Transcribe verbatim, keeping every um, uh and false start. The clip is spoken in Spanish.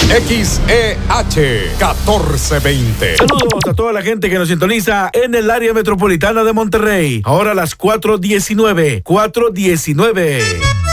X E H catorce veinte. Saludos a toda la gente que nos sintoniza en el área metropolitana de Monterrey. Ahora a las cuatro diecinueve. cuatro diecinueve.